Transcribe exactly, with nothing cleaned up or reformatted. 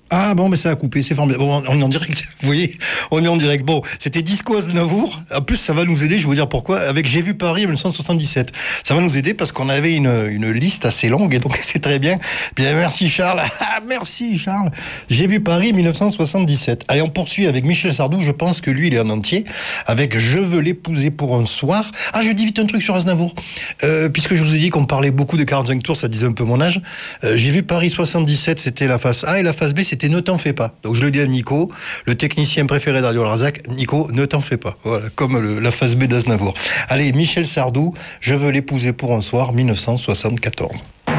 Ah bon, mais ça a coupé, c'est formidable. Bon, on est en direct, vous voyez, on est en direct. Bon, c'était Disco Aznavour. En plus, ça va nous aider, je vais vous dire pourquoi, avec J'ai vu Paris en mille neuf cent soixante-dix-sept. Ça va nous aider parce qu'on avait une, une liste assez longue et donc c'est très bien. Bien, merci Charles. Ah, merci Charles. J'ai vu Paris mille neuf cent soixante-dix-sept. Allez, on poursuit avec Michel Sardou. Je pense que lui, il est en entier. Avec Je veux l'épouser pour un soir. Ah, je dis vite un truc sur Aznavour. Euh, puisque je vous ai dit qu'on parlait beaucoup de quarante-cinq tours, ça disait un peu mon âge. Euh, J'ai vu Paris soixante-dix-sept, c'était la face A et la face B, c'était Ne t'en fais pas. Donc je le dis à Nico, le technicien préféré d'Ariol Larzac. Nico, ne t'en fais pas. Voilà, comme le, la face B d'Aznavour. Allez, Michel Sardou, Je veux l'épouser pour un soir, mille neuf cent soixante-quatorze.